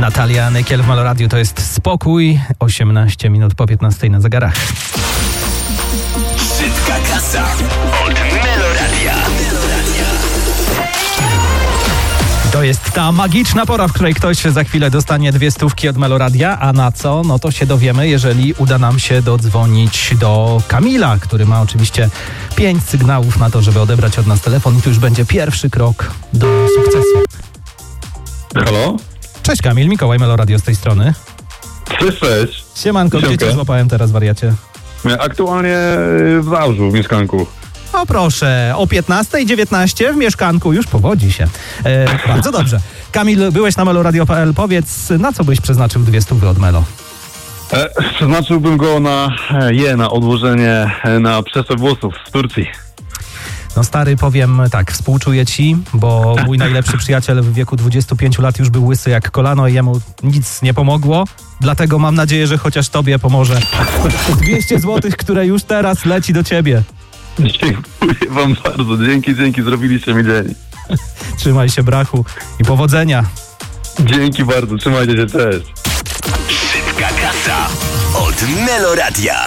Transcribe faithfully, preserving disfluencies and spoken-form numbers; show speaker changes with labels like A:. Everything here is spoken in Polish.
A: Natalia Nykiel w Meloradiu, to jest Spokój. osiemnaście minut po piętnastej na zegarach.
B: Szybka kasa od Meloradia.
A: To jest ta magiczna pora, w której ktoś za chwilę dostanie dwie stówki od Meloradia, a na co? No to się dowiemy, jeżeli uda nam się dodzwonić do Kamila, który ma oczywiście pięć sygnałów na to, żeby odebrać od nas telefon i tu już będzie pierwszy krok do sukcesu.
C: Halo?
A: Cześć Kamil, Mikołaj, Meloradio z tej strony.
C: Cześć, cześć.
A: Siemanko, gdzie cię złapałem teraz, wariacie?
C: Aktualnie w Zabrzu, w mieszkanku.
A: O proszę, o piętnasta dziewiętnaście w mieszkanku, już powodzi się. E, bardzo dobrze. Kamil, byłeś na meloradio kropka p l, powiedz, na co byś przeznaczył dwie stówy od Melo?
C: E, przeznaczyłbym go na je, na odłożenie na przeszew włosów z Turcji.
A: No stary, powiem tak, współczuję ci, bo mój najlepszy przyjaciel w wieku dwudziestu pięciu lat już był łysy jak kolano i jemu nic nie pomogło. Dlatego mam nadzieję, że chociaż tobie pomoże. dwieście złotych, które już teraz leci do ciebie.
C: Dziękuję wam bardzo, dzięki, dzięki, zrobiliście mi dzień.
A: Trzymaj się, brachu, i powodzenia.
C: Dzięki bardzo, trzymajcie się, cześć.
B: Szybka kasa od Meloradia.